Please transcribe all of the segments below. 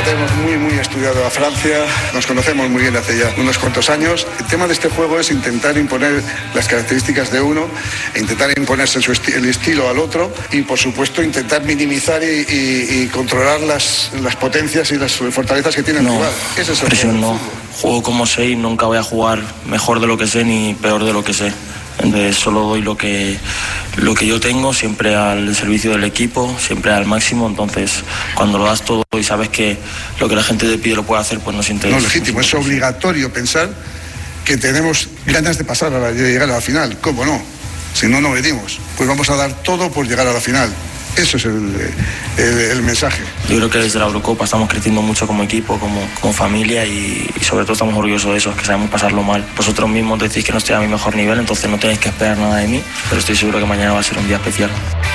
tenemos muy estudiado a Francia, nos conocemos muy bien hace ya unos cuantos años. El tema de este juego es intentar imponer las características de uno, e intentar imponerse el estilo al otro y, por supuesto, intentar minimizar y controlar las potencias y las fortalezas que tiene el rival. Ese es el presión no. Juego como sé y nunca voy a jugar mejor de lo que sé ni peor de lo que sé. Entonces solo doy lo que yo tengo, siempre al servicio del equipo, siempre al máximo. Entonces cuando lo das todo y sabes que lo que la gente te pide lo puede hacer, pues no sientes... No es legítimo, es obligatorio pensar que tenemos ganas de pasar de llegar a la final. ¿Cómo no? Si no, no venimos. Pues vamos a dar todo por llegar a la final. Eso es el mensaje. Yo creo que desde la Eurocopa estamos creciendo mucho como equipo, como familia y sobre todo estamos orgullosos de eso, que sabemos pasarlo mal. Vosotros mismos decís que no estoy a mi mejor nivel, entonces no tenéis que esperar nada de mí, pero estoy seguro que mañana va a ser un día especial.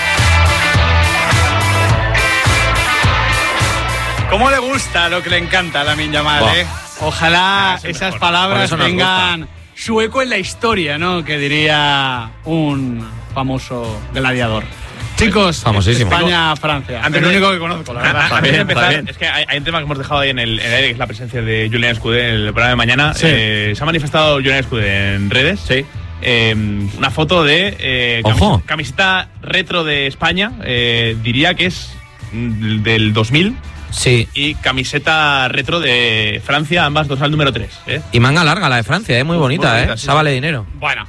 ¿Cómo le gusta lo que le encanta a Lamine Yamal, eh? Ojalá esas palabras tengan su eco en la historia, ¿no? Que diría un famoso gladiador. Chicos, España-Francia. Antes lo único que conozco, la verdad. Antes de empezar, es que hay un tema que hemos dejado ahí en el aire, que es la presencia de Julián Escudé en el programa de mañana. Sí. Se ha manifestado Julián Escudé en redes. Sí. Una foto de camiseta retro de España. Diría que es del 2000. Sí. Y camiseta retro de Francia, ambas dorsal número 3. Y manga larga la de Francia, muy bonita, sí, esa vale dinero. Bueno,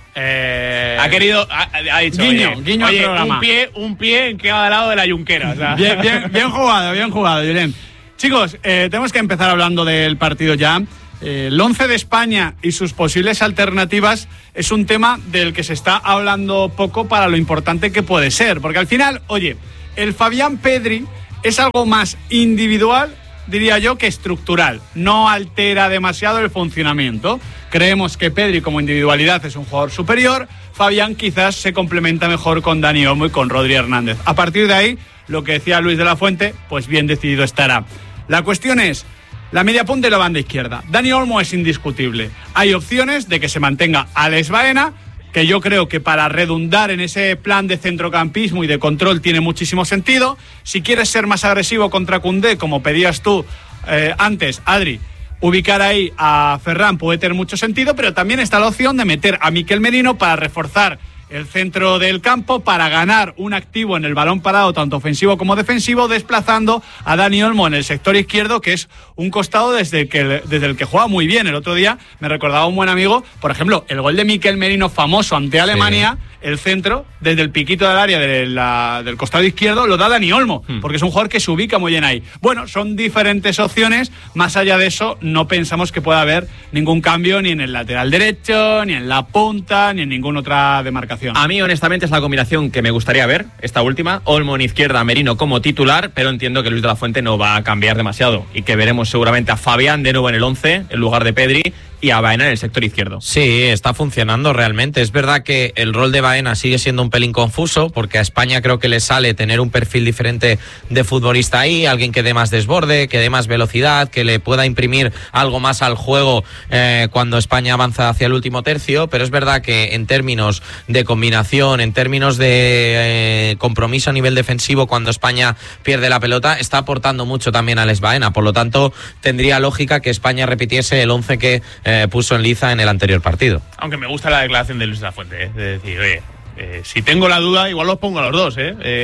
ha dicho guiño al programa. Un pie en cada lado de la yunquera. O sea. Bien jugado, Julen. Chicos, tenemos que empezar hablando del partido ya. El 11 de España y sus posibles alternativas es un tema del que se está hablando poco para lo importante que puede ser. Porque al final, oye, el Fabián Pedri es algo más individual, diría yo, que estructural. No altera demasiado el funcionamiento. Creemos que Pedri como individualidad es un jugador superior. Fabián quizás se complementa mejor con Dani Olmo y con Rodri Hernández. A partir de ahí, lo que decía Luis de la Fuente, pues bien decidido estará. La cuestión es la media punta y la banda izquierda. Dani Olmo es indiscutible. Hay opciones de que se mantenga Alex Baena, que yo creo que para redundar en ese plan de centrocampismo y de control tiene muchísimo sentido. Si quieres ser más agresivo contra Koundé, como pedías tú antes, Adri, ubicar ahí a Ferran puede tener mucho sentido, pero también está la opción de meter a Mikel Merino para reforzar el centro del campo, para ganar un activo en el balón parado, tanto ofensivo como defensivo, desplazando a Dani Olmo en el sector izquierdo, que es un costado desde el que juega muy bien. El otro día me recordaba un buen amigo, por ejemplo, el gol de Mikel Merino famoso ante Alemania, el centro, desde el piquito del área del costado izquierdo, lo da Dani Olmo, porque es un jugador que se ubica muy bien ahí. Bueno, son diferentes opciones. Más allá de eso, no pensamos que pueda haber ningún cambio ni en el lateral derecho, ni en la punta, ni en ninguna otra demarcación. A mí, honestamente, es la combinación que me gustaría ver, esta última. Olmo en izquierda, Merino como titular, pero entiendo que Luis de la Fuente no va a cambiar demasiado y que veremos seguramente a Fabián de nuevo en el 11, en lugar de Pedri, y a Baena en el sector izquierdo. Sí, está funcionando realmente. Es verdad que el rol de Baena sigue siendo un pelín confuso, porque a España creo que le sale tener un perfil diferente de futbolista ahí, alguien que dé más desborde, que dé más velocidad, que le pueda imprimir algo más al juego cuando España avanza hacia el último tercio, pero es verdad que en términos de combinación, en términos de compromiso a nivel defensivo, cuando España pierde la pelota, está aportando mucho también a Alex Baena. Por lo tanto, tendría lógica que España repitiese el 11 que puso en liza en el anterior partido. Aunque me gusta la declaración de Luis de la Fuente, de decir, oye, si tengo la duda, igual los pongo a los dos,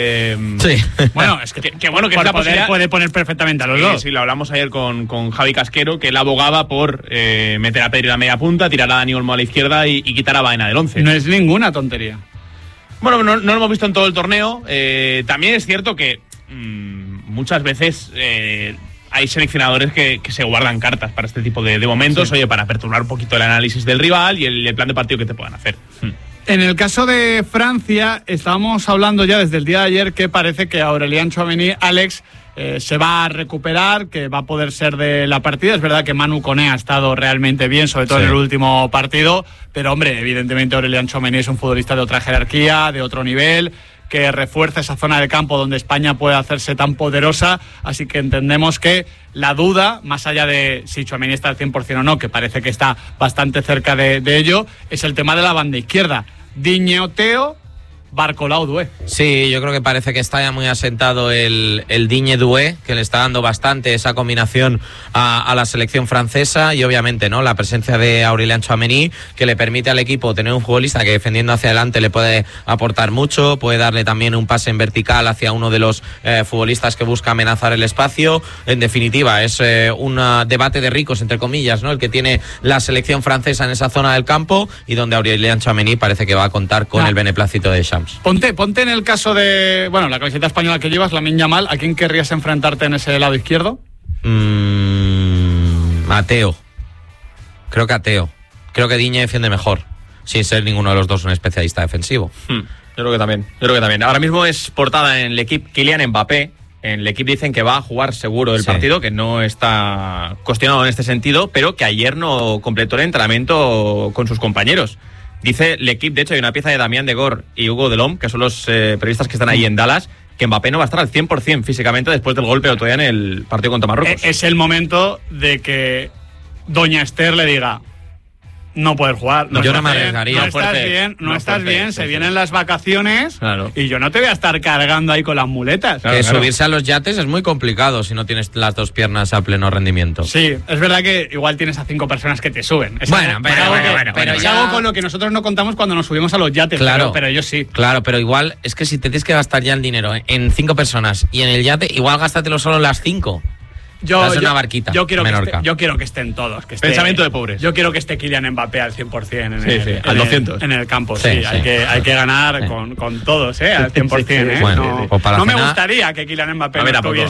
Sí. Bueno, es que bueno que esta posibilidad puede poner perfectamente a los dos. Sí, lo hablamos ayer con Javi Casquero, que él abogaba por meter a Pedri en la media punta, tirar a Dani Olmo a la izquierda y quitar a Baena del 11. No es ninguna tontería. Bueno, no lo hemos visto en todo el torneo. También es cierto que muchas veces hay seleccionadores que se guardan cartas para este tipo de momentos, oye, para perturbar un poquito el análisis del rival y el plan de partido que te puedan hacer. En el caso de Francia, estábamos hablando ya desde el día de ayer que parece que Aurélien Tchouaméni, Alex, se va a recuperar, que va a poder ser de la partida. Es verdad que Manu Koné ha estado realmente bien, sobre todo en el último partido, pero hombre, evidentemente Aurélien Tchouaméni es un futbolista de otra jerarquía, de otro nivel, que refuerza esa zona del campo donde España puede hacerse tan poderosa, así que entendemos que la duda, más allá de si Tchouaméni está al 100% o no, que parece que está bastante cerca de ello, es el tema de la banda izquierda. Digne o Theo, Barcolau Doué. Sí, yo creo que parece que está ya muy asentado el Digne Doué, que le está dando bastante esa combinación a la selección francesa, y obviamente, ¿no?, la presencia de Aurélien Tchouaméni, que le permite al equipo tener un futbolista que defendiendo hacia adelante le puede aportar mucho, puede darle también un pase en vertical hacia uno de los futbolistas que busca amenazar el espacio. En definitiva, es un debate de ricos, entre comillas, ¿no?, el que tiene la selección francesa en esa zona del campo, y donde Aurélien Tchouaméni parece que va a contar con el beneplácito de Shams. Ponte en el caso de, bueno, la camiseta española que llevas, Lamine Yamal, ¿a quién querrías enfrentarte en ese lado izquierdo? A Teo. Creo que a Teo. Creo que Digne defiende mejor, sin ser ninguno de los dos un especialista defensivo. Yo creo que también. Ahora mismo es portada en el equipo Kylian Mbappé. En el equipo dicen que va a jugar seguro el partido, que no está cuestionado en este sentido, pero que ayer no completó el entrenamiento con sus compañeros. Dice el equipo, de hecho hay una pieza de Damián Degor y Hugo Delhomme, que son los periodistas que están ahí en Dallas, que Mbappé no va a estar al 100% físicamente después del golpe otro día en el partido contra Marruecos. Es el momento de que Doña Esther le diga: no puedes jugar. Yo no me arriesgaría. No estás bien, se vienen las vacaciones, claro, y yo no te voy a estar cargando ahí con las muletas. Claro. Subirse a los yates es muy complicado si no tienes las dos piernas a pleno rendimiento. Sí, es verdad que igual tienes a 5 personas que te suben. Es bueno, pero es algo con lo que nosotros no contamos cuando nos subimos a los yates, claro, pero ellos sí. Claro, pero igual es que si te tienes que gastar ya el dinero en 5 personas y en el yate, igual gástatelo solo en las 5. Una barquita. Yo quiero que estén todos. Pensamiento de pobres. Yo quiero que esté Kylian Mbappé al 100% al 200. En el campo. Sí. Hay que ganar con todos, al 100%. Bueno, no me gustaría que Kylian Mbappé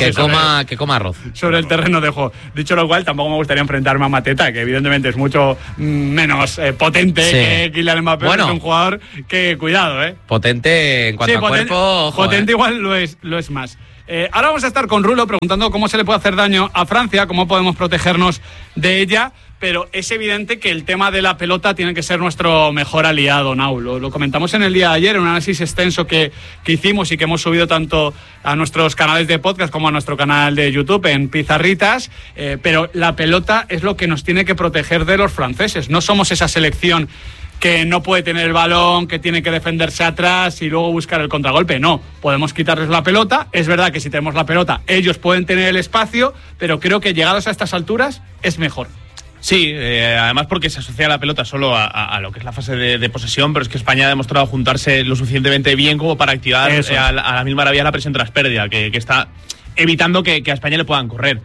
que coma arroz sobre el terreno de juego. Dicho lo cual, tampoco me gustaría enfrentarme a Mateta, que evidentemente es mucho menos potente que Kylian Mbappé. Bueno, es un jugador que, cuidado, potente en cuanto a cuerpo. Potente igual lo es más. Ahora vamos a estar con Rulo preguntando cómo se le puede hacer daño a Francia, cómo podemos protegernos de ella, pero es evidente que el tema de la pelota tiene que ser nuestro mejor aliado, Nau. Lo comentamos en el día de ayer, en un análisis extenso que hicimos y que hemos subido tanto a nuestros canales de podcast como a nuestro canal de YouTube en Pizarritas, pero la pelota es lo que nos tiene que proteger de los franceses. No somos esa selección que no puede tener el balón, que tiene que defenderse atrás y luego buscar el contragolpe. No, podemos quitarles la pelota. Es verdad que si tenemos la pelota, ellos pueden tener el espacio, pero creo que llegados a estas alturas es mejor. Sí, además porque se asocia la pelota solo a lo que es la fase de posesión, pero es que España ha demostrado juntarse lo suficientemente bien como para activar a las mil maravillas la presión tras pérdida, que está evitando que a España le puedan correr.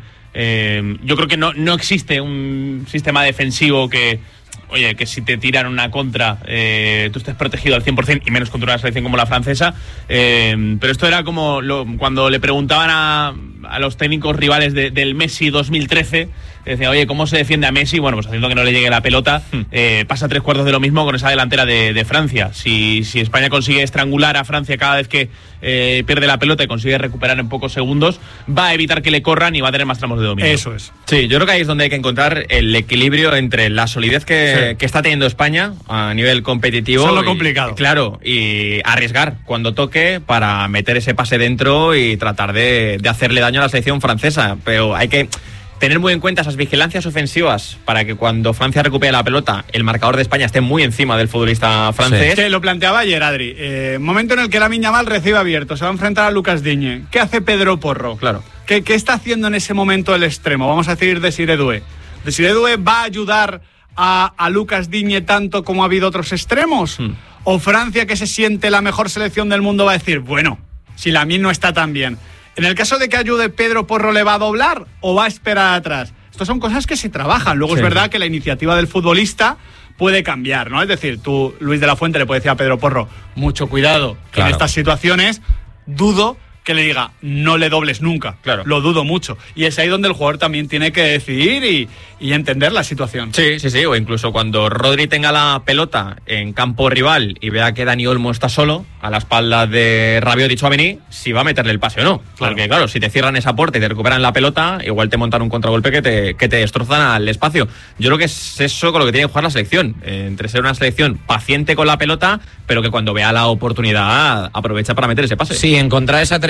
Yo creo que no existe un sistema defensivo que si te tiran una contra, tú estés protegido al 100%, y menos contra una selección como la francesa. Pero esto era como cuando le preguntaban a los técnicos rivales del Messi 2013, decía, oye, ¿cómo se defiende a Messi? Bueno, pues haciendo que no le llegue la pelota. Pasa 3/4 de lo mismo con esa delantera de Francia. Si España consigue estrangular a Francia cada vez que pierde la pelota y consigue recuperar en pocos segundos, va a evitar que le corran y va a tener más tramos de dominio. Eso es. Sí, yo creo que ahí es donde hay que encontrar el equilibrio entre la solidez que está teniendo España a nivel competitivo. Eso es lo complicado. Claro, y arriesgar cuando toque para meter ese pase dentro y tratar de hacerle daño a la selección francesa. Pero hay que tener muy en cuenta esas vigilancias ofensivas para que cuando Francia recupere la pelota, el marcador de España esté muy encima del futbolista francés. Sí, lo planteaba ayer, Adri. Momento en el que Lamine Yamal recibe abierto, se va a enfrentar a Lucas Digne. ¿Qué hace Pedro Porro? Claro. ¿Qué está haciendo en ese momento el extremo? Vamos a decir Desiré Doué. ¿Desiré Doué va a ayudar a Lucas Digne tanto como ha habido otros extremos? ¿O Francia, que se siente la mejor selección del mundo, va a decir, bueno, si Lamine no está tan bien? En el caso de que ayude, ¿Pedro Porro le va a doblar o va a esperar atrás? Estas son cosas que se trabajan. Luego es verdad que la iniciativa del futbolista puede cambiar, ¿no? Es decir, tú, Luis de la Fuente, le puede decir a Pedro Porro, mucho cuidado en estas situaciones. Dudo que le diga, no le dobles nunca. Claro. Lo dudo mucho. Y es ahí donde el jugador también tiene que decidir y entender la situación. Sí. O incluso cuando Rodri tenga la pelota en campo rival y vea que Dani Olmo está solo, a la espalda de Rabiot y Tchouaméni, si va a meterle el pase o no. Claro. Porque claro, si te cierran esa puerta y te recuperan la pelota, igual te montan un contragolpe que te destrozan al espacio. Yo creo que es eso con lo que tiene que jugar la selección. Entre ser una selección paciente con la pelota, pero que cuando vea la oportunidad aprovecha para meter ese pase. Sí, encontrar esa trayectoria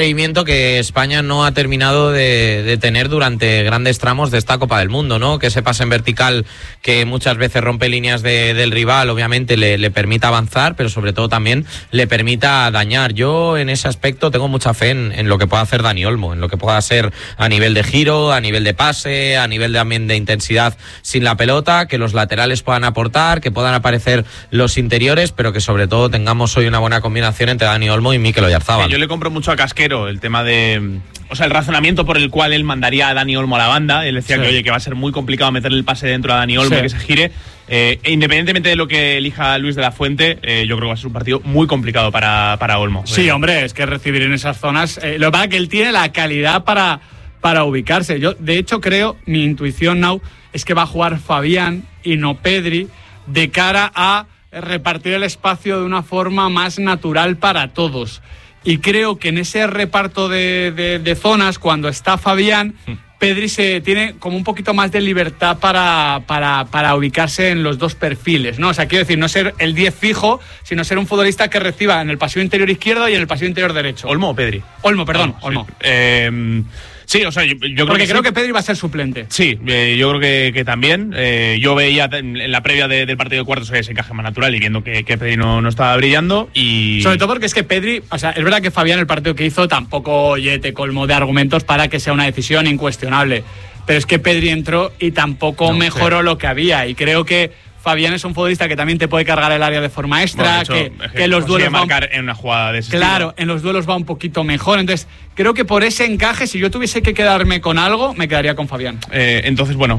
atrevimiento que España no ha terminado de tener durante grandes tramos de esta Copa del Mundo, ¿no? Que ese pase en vertical que muchas veces rompe líneas del rival, obviamente le permita avanzar, pero sobre todo también le permita dañar. Yo en ese aspecto tengo mucha fe en lo que pueda hacer Dani Olmo, en lo que pueda hacer a nivel de giro, a nivel de pase, a nivel también de intensidad sin la pelota, que los laterales puedan aportar, que puedan aparecer los interiores, pero que sobre todo tengamos hoy una buena combinación entre Dani Olmo y Mikel Oyarzabal. Yo le compro mucho a Casquero el tema de... O sea, el razonamiento por el cual él mandaría a Dani Olmo a la banda. Él decía que, oye, que va a ser muy complicado meterle el pase dentro a Dani Olmo y que se gire. Independientemente de lo que elija Luis de la Fuente, yo creo que va a ser un partido muy complicado para Olmo. Sí, hombre, es que recibir en esas zonas... lo que pasa es que él tiene la calidad para ubicarse. Yo, de hecho, creo, mi intuición, Nau, es que va a jugar Fabián y no Pedri de cara a repartir el espacio de una forma más natural para todos. Y creo que en ese reparto de zonas, cuando está Fabián, Pedri se tiene como un poquito más de libertad para ubicarse en los dos perfiles, ¿no? O sea, quiero decir, no ser el 10 fijo, sino ser un futbolista que reciba en el pasillo interior izquierdo y en el pasillo interior derecho. ¿Olmo o Pedri? Olmo, perdón, Olmo. Sí, o sea, yo creo que Pedri va a ser suplente. Sí, yo creo que también. Yo veía en la previa del partido de cuartos ese encaje más natural y viendo que Pedri no estaba brillando. Y sobre todo porque es que Pedri, o sea, es verdad que Fabián el partido que hizo tampoco te colmó de argumentos para que sea una decisión incuestionable. Pero es que Pedri entró y tampoco mejoró lo que había. Y creo que Fabián es un futbolista que también te puede cargar el área de forma extra, bueno, que los duelos marcar en una jugada de ese claro, estilo. En los duelos va un poquito mejor. Entonces, creo que por ese encaje, si yo tuviese que quedarme con algo, me quedaría con Fabián. Entonces, bueno,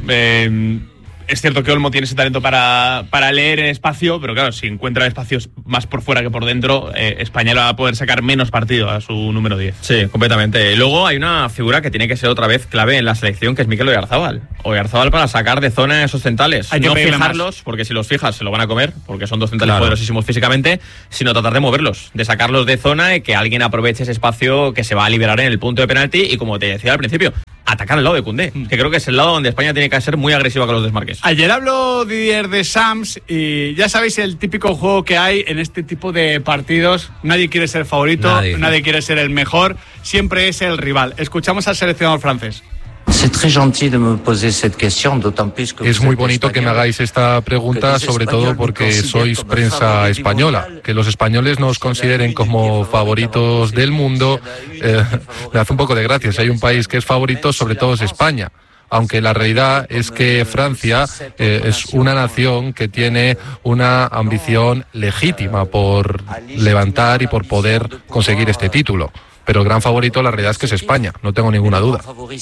es cierto que Olmo tiene ese talento para leer el espacio, pero claro, si encuentra espacios más por fuera que por dentro, España va a poder sacar menos partido a su número 10. Sí, completamente. Luego hay una figura que tiene que ser otra vez clave en la selección, que es Mikel Oyarzabal. Oyarzabal para sacar de zona esos centrales. Hay que no fijarlos, porque si los fijas se lo van a comer, porque son dos centrales poderosísimos físicamente, sino tratar de moverlos, de sacarlos de zona y que alguien aproveche ese espacio que se va a liberar en el punto de penalti y, como te decía al principio, atacar al lado de Koundé, que creo que es el lado donde España tiene que ser muy agresiva con los desmarques. Ayer habló Didier Deschamps y ya sabéis el típico juego que hay en este tipo de partidos. Nadie quiere ser favorito, nadie quiere ser el mejor, siempre es el rival. Escuchamos al seleccionador francés. Es muy bonito que me hagáis esta pregunta, sobre todo porque sois prensa española. Que los españoles nos consideren como favoritos del mundo me hace un poco de gracia. Si hay un país que es favorito, sobre todo es España. Aunque la realidad es que Francia es una nación que tiene una ambición legítima por levantar y por poder conseguir este título. Pero el gran favorito, la realidad es que es España, no tengo ninguna duda.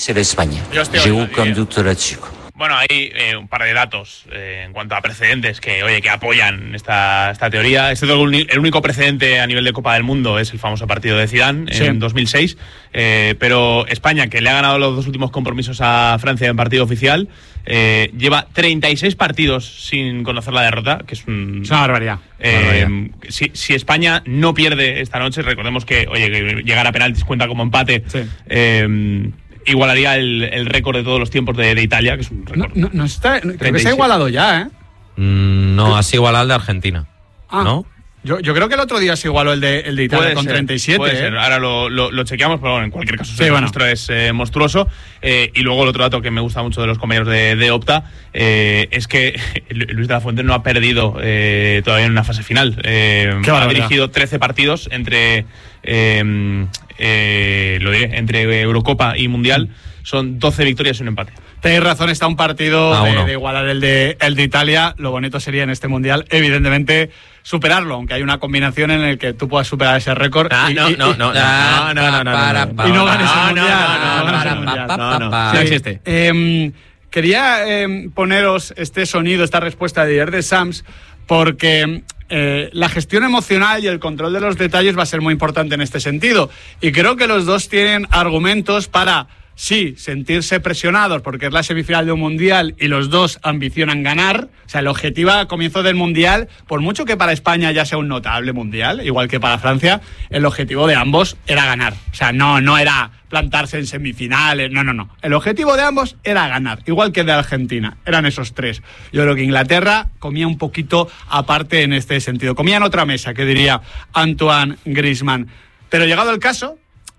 Bueno, hay un par de datos en cuanto a precedentes que apoyan esta teoría. El único precedente a nivel de Copa del Mundo es el famoso partido de Zidane en 2006. Pero España, que le ha ganado los dos últimos compromisos a Francia en partido oficial, lleva 36 partidos sin conocer la derrota, que es una barbaridad. Si España no pierde esta noche, recordemos que llegar a penaltis cuenta como empate. Igualaría el récord de todos los tiempos de Italia, que es un récord. Creo que se ha igualado ya, ¿eh? No, has igualado el de Argentina, ¿no? Yo creo que el otro día se igualó el de Italia con 37. Puede ser. Ahora lo chequeamos, pero bueno, en cualquier caso el registro es monstruoso. Y luego el otro dato que me gusta mucho de los compañeros de Opta es que Luis de la Fuente no ha perdido todavía en una fase final. Ha dirigido 13 partidos entre Eurocopa y Mundial. Son 12 victorias y un empate. Tenéis razón, está un partido de igualar el de Italia. Lo bonito sería en este Mundial, evidentemente, superarlo, aunque hay una combinación en la que tú puedas superar ese récord. Y no ganes el Mundial. No existe. Quería poneros este sonido, esta respuesta de Didier Deschamps, porque la gestión emocional y el control de los detalles va a ser muy importante en este sentido. Y creo que los dos tienen argumentos para... Sí, sentirse presionados porque es la semifinal de un mundial y los dos ambicionan ganar. O sea, el objetivo a comienzo del mundial, por mucho que para España ya sea un notable mundial, igual que para Francia, el objetivo de ambos era ganar. O sea, no era plantarse en semifinales, no. El objetivo de ambos era ganar, igual que de Argentina. Eran esos tres. Yo creo que Inglaterra comía un poquito aparte en este sentido. Comía en otra mesa, que diría Antoine Griezmann. Pero llegado el caso,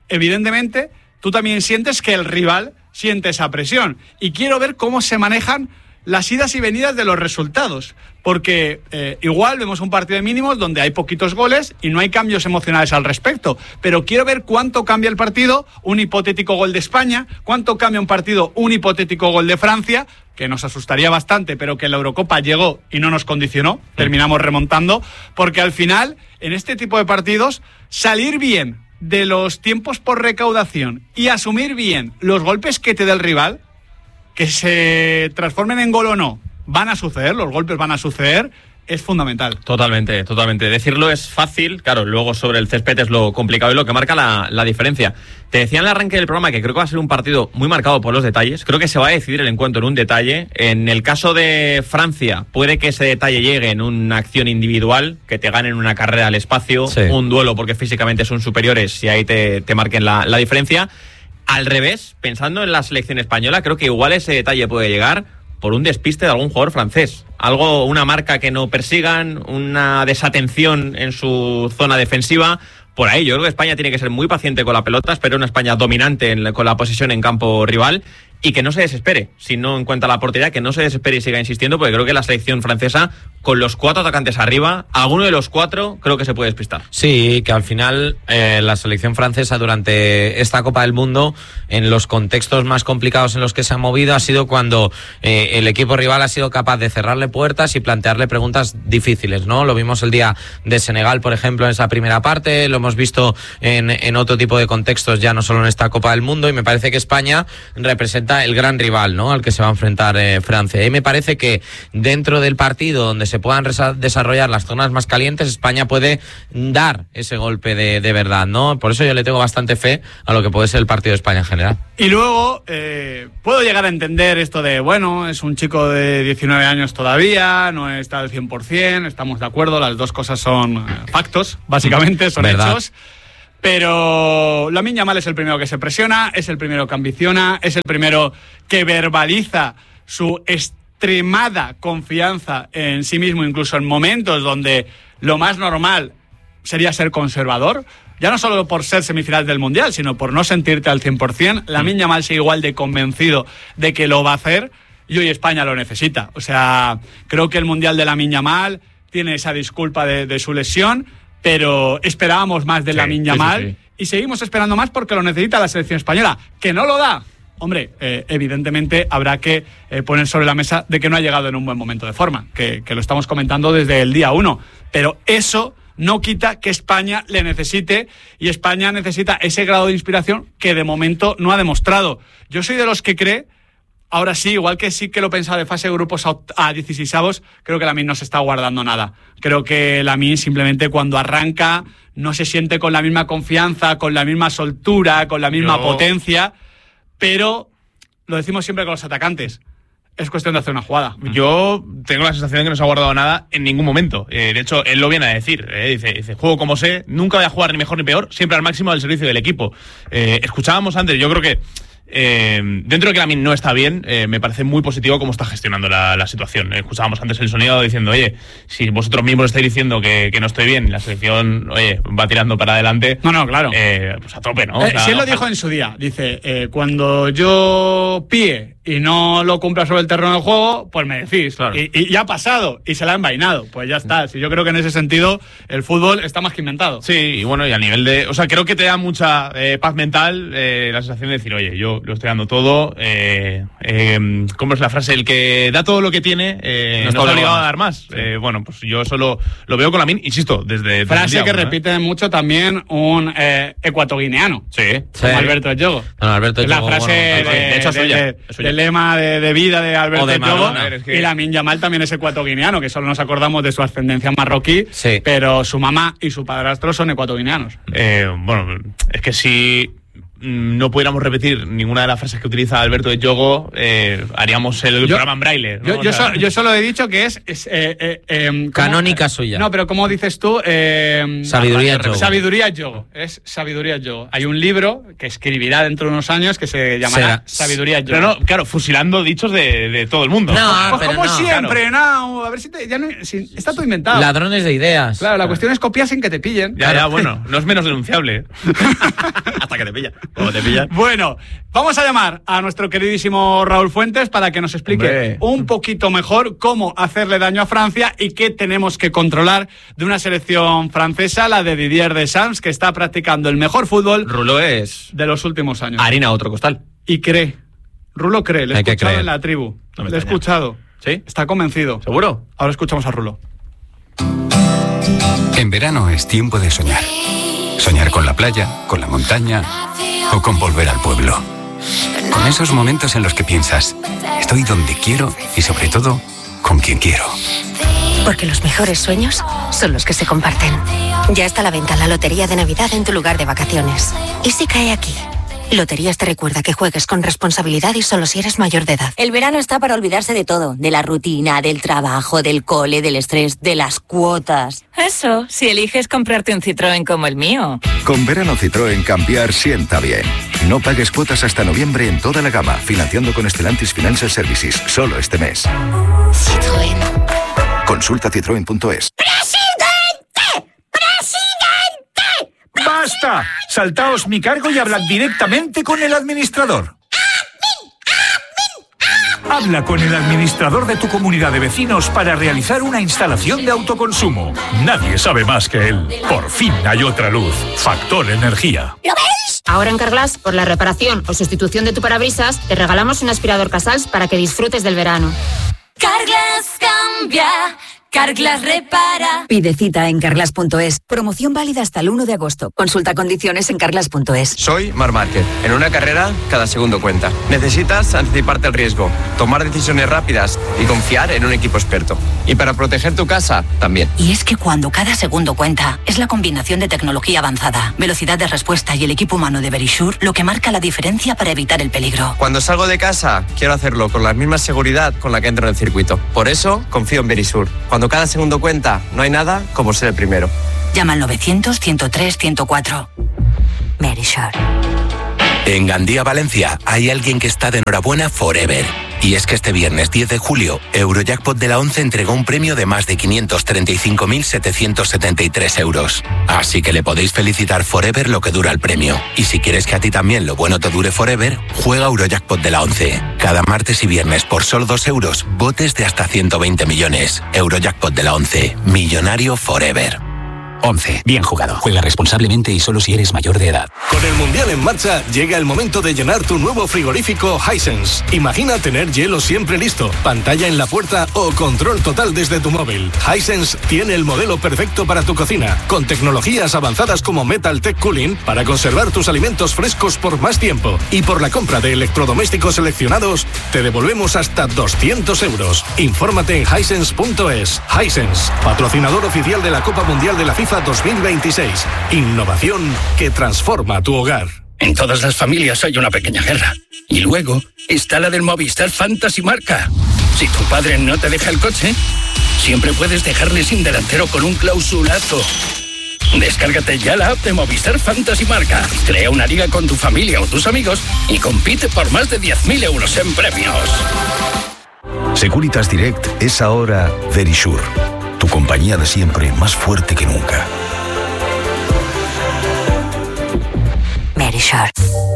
evidentemente, tú también sientes que el rival siente esa presión. Y quiero ver cómo se manejan las idas y venidas de los resultados, porque igual vemos un partido de mínimos donde hay poquitos goles y no hay cambios emocionales al respecto, pero quiero ver cuánto cambia el partido, un hipotético gol de España, cuánto cambia un partido, un hipotético gol de Francia, que nos asustaría bastante, pero que la Eurocopa llegó y no nos condicionó, terminamos remontando, porque al final, en este tipo de partidos, salir bien de los tiempos por recaudación y asumir bien los golpes que te dé el rival, que se transformen en gol o no, van a suceder, los golpes van a suceder, es fundamental. Totalmente, totalmente. Decirlo es fácil, claro, luego sobre el césped es lo complicado y lo que marca la diferencia. Te decía en el arranque del programa que creo que va a ser un partido muy marcado por los detalles. Creo que se va a decidir el encuentro en un detalle. En el caso de Francia, puede que ese detalle llegue en una acción individual, que te ganen una carrera al espacio, un duelo porque físicamente son superiores y ahí te marquen la diferencia. Al revés, pensando en la selección española, creo que igual ese detalle puede llegar por un despiste de algún jugador francés. Algo, una marca que no persigan, una desatención en su zona defensiva. Por ahí, yo creo que España tiene que ser muy paciente con la pelota, espero una España dominante con la posesión en campo rival y que no se desespere, si no encuentra la oportunidad, que no se desespere y siga insistiendo, porque creo que la selección francesa, con los 4 atacantes arriba, alguno de los 4 creo que se puede despistar. Sí, que al final la selección francesa durante esta Copa del Mundo, en los contextos más complicados en los que se ha movido, ha sido cuando el equipo rival ha sido capaz de cerrarle puertas y plantearle preguntas difíciles, ¿no? Lo vimos el día de Senegal, por ejemplo, en esa primera parte, lo hemos visto en otro tipo de contextos, ya no solo en esta Copa del Mundo, y me parece que España representa el gran rival, ¿no?, al que se va a enfrentar Francia. Y me parece que dentro del partido donde se puedan desarrollar las zonas más calientes, España puede dar ese golpe de verdad, ¿no? Por eso yo le tengo bastante fe a lo que puede ser el partido de España en general. Y luego puedo llegar a entender esto de, bueno, es un chico de 19 años todavía, no está al 100%, estamos de acuerdo, las dos cosas son factos, básicamente, son hechos. Pero Lamine Yamal es el primero que se presiona, es el primero que ambiciona, es el primero que verbaliza su extremada confianza en sí mismo, incluso en momentos donde lo más normal sería ser conservador, ya no solo por ser semifinal del Mundial, sino por no sentirte al 100%. Lamine Yamal sigue igual de convencido de que lo va a hacer y hoy España lo necesita. O sea, creo que el Mundial de Lamine Yamal tiene esa disculpa de su lesión, pero esperábamos más de Lamine Yamal y seguimos esperando más porque lo necesita la selección española. ¿Que no lo da? Hombre, evidentemente habrá que poner sobre la mesa de que no ha llegado en un buen momento de forma, que lo estamos comentando desde el día 1, pero eso no quita que España le necesite y España necesita ese grado de inspiración que de momento no ha demostrado. Yo soy de los que cree, ahora sí, igual que sí que lo pensaba de fase de grupos a 16avos, creo que Lamine no se está guardando nada. Creo que Lamine simplemente cuando arranca no se siente con la misma confianza, con la misma soltura, con la misma potencia, pero lo decimos siempre con los atacantes. Es cuestión de hacer una jugada. Yo tengo la sensación de que no se ha guardado nada en ningún momento. De hecho, él lo viene a decir. Dice, juego como sé, nunca voy a jugar ni mejor ni peor, siempre al máximo del servicio del equipo. Escuchábamos antes, yo creo que dentro de que Lamine no está bien, me parece muy positivo cómo está gestionando la situación. Escuchábamos antes el sonido diciendo, oye, si vosotros mismos estáis diciendo que no estoy bien y la selección, oye, va tirando para adelante. No, claro. Pues a tope, ¿no? Si él lo dijo en su día, dice, cuando yo píe y no lo cumpla sobre el terreno del juego, pues me decís. Claro. Y ya ha pasado y se la ha envainado. Pues ya está. Si yo creo que en ese sentido el fútbol está más que inventado. Sí, y bueno, y a nivel de... O sea, creo que te da mucha paz mental la sensación de decir, oye, yo lo estoy dando todo. ¿Cómo es la frase? El que da todo lo que tiene no está obligado a dar más. Sí. Bueno, pues yo eso lo veo con Lamine, insisto, desde frase que repite mucho también un ecuatoguineano. Sí. Como Alberto Yogo. La frase de hecho del lema de vida de Alberto Yogo. Y Lamine Yamal también es ecuatoguineano, que solo nos acordamos de su ascendencia marroquí, pero su mamá y su padrastro son ecuatoguineanos. Bueno, es que si no pudiéramos repetir ninguna de las frases que utiliza Alberto de Yogo, haríamos el programa en braille, ¿no? Yo solo he dicho que es canónica suya. No, pero ¿cómo dices tú? Sabiduría Yogo. Sabiduría Yogo. Es Sabiduría Yogo. Hay un libro que escribirá dentro de unos años que se llamará Sabiduría Yogo. Pero no, claro, fusilando dichos de todo el mundo. No, pues como no, siempre, claro. No, a ver si está todo inventado. Ladrones de ideas. Claro, la cuestión es copiar sin que te pillen. Ya, bueno, no es menos denunciable. Hasta que te pilla. Como te pillan. Bueno, vamos a llamar a nuestro queridísimo Raúl Fuentes para que nos explique un poquito mejor cómo hacerle daño a Francia y qué tenemos que controlar de una selección francesa, la de Didier Deschamps, que está practicando el mejor fútbol Rulo es de los últimos años. harina a otro costal. Y cree. Rulo cree, le he escuchado creer en la tribu. No me le he extraña. escuchado. ¿Sí? Está convencido. ¿Seguro? Ahora escuchamos a Rulo. En verano es tiempo de soñar. Soñar con la playa, con la montaña o con volver al pueblo. Con esos momentos en los que piensas, estoy donde quiero y sobre todo, con quien quiero. Porque los mejores sueños son los que se comparten. Ya está a la venta la Lotería de Navidad en tu lugar de vacaciones. ¿Y si cae aquí? Loterías te recuerda que juegues con responsabilidad y solo si eres mayor de edad. El verano está para olvidarse de todo. De la rutina, del trabajo, del cole, del estrés, de las cuotas. Eso, si eliges comprarte un Citroën como el mío. Con verano Citroën cambiar sienta bien. No pagues cuotas hasta noviembre en toda la gama, financiando con Stellantis Financial Services, solo este mes. Citroën. Consulta citroen.es. ¡Basta! Saltaos mi cargo y hablad directamente con el administrador. Habla con el administrador de tu comunidad de vecinos para realizar una instalación de autoconsumo. Nadie sabe más que él. Por fin hay otra luz. Factor Energía. ¿Lo veis? Ahora en Carglass, por la reparación o sustitución de tu parabrisas, te regalamos un aspirador Casals para que disfrutes del verano. Carglass cambia. Carglass repara. Pide cita en carglass.es. Promoción válida hasta el 1 de agosto. Consulta condiciones en carglass.es. Soy Marc Márquez. En una carrera, cada segundo cuenta. Necesitas anticiparte al riesgo, tomar decisiones rápidas y confiar en un equipo experto. Y para proteger tu casa, también. Y es que cuando cada segundo cuenta, es la combinación de tecnología avanzada, velocidad de respuesta y el equipo humano de Verisure lo que marca la diferencia para evitar el peligro. Cuando salgo de casa, quiero hacerlo con la misma seguridad con la que entro en el circuito. Por eso, confío en Verisure. Cuando cada segundo cuenta, no hay nada como ser el primero. Llama al 900-103-104. Verisure. En Gandía, Valencia, hay alguien que está de enhorabuena forever. Y es que este viernes 10 de julio, Eurojackpot de la 11 entregó un premio de más de 535.773 euros. Así que le podéis felicitar forever lo que dura el premio. Y si quieres que a ti también lo bueno te dure forever, juega Eurojackpot de la 11. Cada martes y viernes por solo 2 euros, botes de hasta 120 millones. Eurojackpot de la 11. Millonario forever. 11. Bien jugado. Juega responsablemente y solo si eres mayor de edad. Con el Mundial en marcha, llega el momento de llenar tu nuevo frigorífico Hisense. Imagina tener hielo siempre listo, pantalla en la puerta o control total desde tu móvil. Hisense tiene el modelo perfecto para tu cocina, con tecnologías avanzadas como Metal Tech Cooling para conservar tus alimentos frescos por más tiempo. Y por la compra de electrodomésticos seleccionados, te devolvemos hasta 200 euros. Infórmate en hisense.es. Hisense, patrocinador oficial de la Copa Mundial de la FIFA 2026. Innovación que transforma tu hogar. En todas las familias hay una pequeña guerra. Y luego está la del Movistar Fantasy Marca. Si tu padre no te deja el coche, siempre puedes dejarle sin delantero con un clausulazo. Descárgate ya la app de Movistar Fantasy Marca. Crea una liga con tu familia o tus amigos y compite por más de 10.000 euros en premios. Securitas Direct es ahora Verisure. Tu compañía de siempre, más fuerte que nunca. Verisure.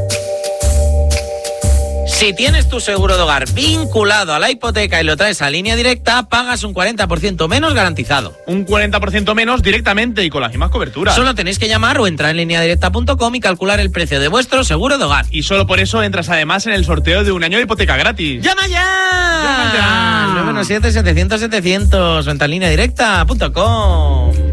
Si tienes tu seguro de hogar vinculado a la hipoteca y lo traes a Línea Directa, pagas un 40% menos garantizado. Un 40% menos directamente y con las mismas coberturas. Solo tenéis que llamar o entrar en lineadirecta.com y calcular el precio de vuestro seguro de hogar. Y solo por eso entras además en el sorteo de un año de hipoteca gratis. ¡Llama ya! ¡Llama ya! 917-700-700 o en lineadirecta.com.